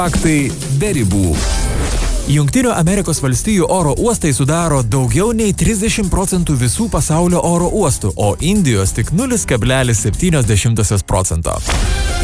Faktai be ribų. Jungtinių Amerikos valstijų oro uostai sudaro daugiau nei 30% visų pasaulio oro uostų, o Indijos tik 0,7%.